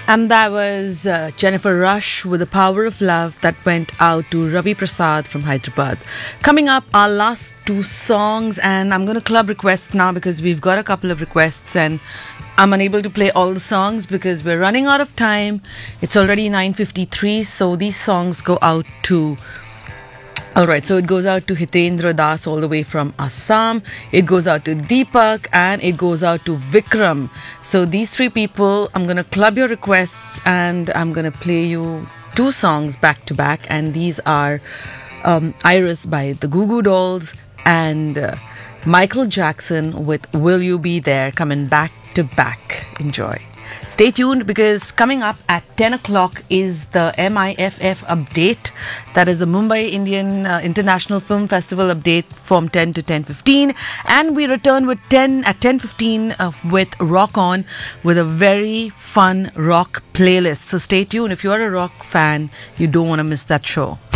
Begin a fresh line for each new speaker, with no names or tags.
And that was Jennifer Rush with The Power of Love that went out to Ravi Prasad from Hyderabad. Coming up, our last two songs, and I'm going to club requests now because we've got a couple of requests and I'm unable to play all the songs because we're running out of time. It's already 9:53, so these songs go out to... Alright, so it goes out to Hitendra Das all the way from Assam. It goes out to Deepak and it goes out to Vikram. So these three people, I'm going to club your requests and I'm going to play you two songs back to back. And these are Iris by the Goo Goo Dolls and Michael Jackson with Will You Be There, coming back to back. Enjoy. Stay tuned because coming up at 10 o'clock is the MIFF update. That is the Mumbai Indian International Film Festival update from 10 to 10:15. And we return with 10:15 with Rock On with a very fun rock playlist. So stay tuned. If you are a rock fan, you don't want to miss that show.